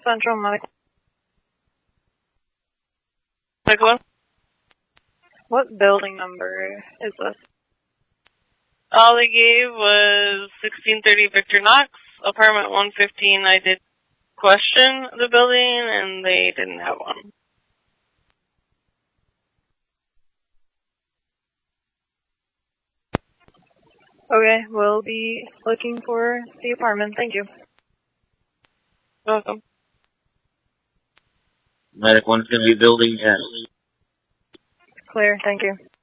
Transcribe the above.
Central Medical. Medical? What building number is this? All they gave was 1630 Victor Knox, apartment 115. I did question the building, and they didn't have one. Okay, we'll be looking for the apartment. Thank you. Welcome. Medic 1's going to be building 10. Clear, thank you.